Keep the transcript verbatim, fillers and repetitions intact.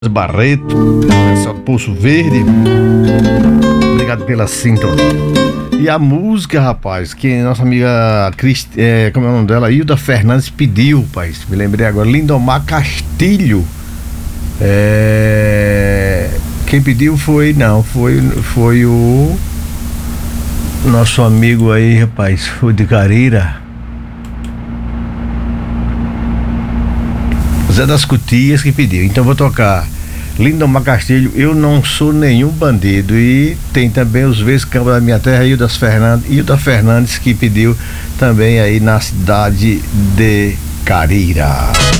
Barreto, pessoal do Poço Verde, obrigado pela sintonia. E a música, rapaz, que nossa amiga Crist... é, como é o nome dela? Hilda Fernandes pediu, pai, me lembrei agora, Lindomar Castilho. É... Quem pediu foi, não, foi, foi o nosso amigo aí, rapaz, foi de Carira, Zé das Cutias, que pediu. Então vou tocar Lindomar Castilho, Eu Não Sou Nenhum Bandido. E tem também os Vezes Câmara da Minha Terra, Hilda Fernandes, Hilda Fernandes, que pediu também aí na cidade de Carira.